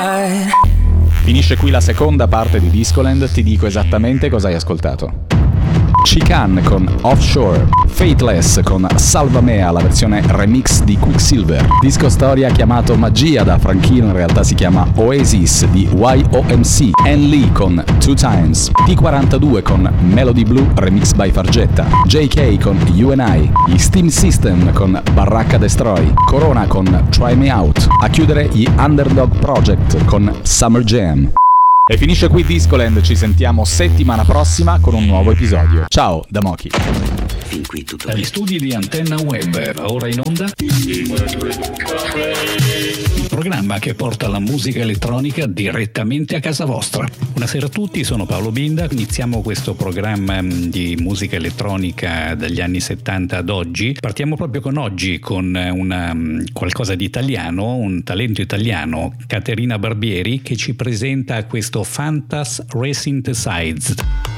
Finisce qui la seconda parte di Discoland, ti dico esattamente cosa hai ascoltato. Chicane con Offshore, Fateless con Salva Mea, la versione remix di Quicksilver, disco storia chiamato Magia da Franchino, in realtà si chiama Oasis di YOMC, Ann Lee con Two Times, T42 con Melody Blue remix by Fargetta, JK con You and I, gli Steam System con Baracca Destroy, Corona con Try Me Out, a chiudere gli Underdog Project con Summer Jam. E finisce qui Discoland, ci sentiamo settimana prossima con un nuovo episodio. Ciao da Mochi. Fin qui tutto Dagli studi di Antenna Web, ora in onda il programma che porta la musica elettronica direttamente a casa vostra. Buonasera a tutti, sono Paolo Binda. Iniziamo questo programma di musica elettronica dagli anni 70 ad oggi. Partiamo proprio con oggi, con qualcosa di italiano, un talento italiano, Caterina Barbieri, che ci presenta questo Fantas Resynthesized.